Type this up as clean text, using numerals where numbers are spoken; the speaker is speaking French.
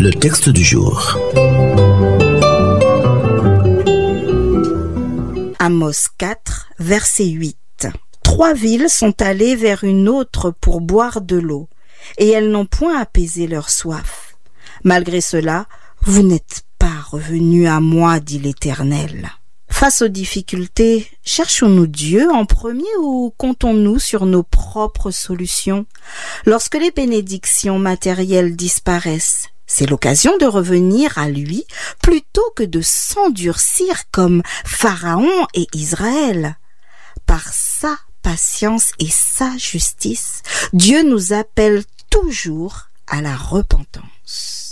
Le texte du jour. Amos 4, verset 8. 3 villes sont allées vers une autre pour boire de l'eau, et elles n'ont point apaisé leur soif. Malgré cela, vous n'êtes pas revenus à moi, dit l'Éternel. Face aux difficultés, cherchons-nous Dieu en premier ou comptons-nous sur nos propres solutions? Lorsque les bénédictions matérielles disparaissent, c'est l'occasion de revenir à lui plutôt que de s'endurcir comme Pharaon et Israël. Par sa patience et sa justice, Dieu nous appelle toujours à la repentance.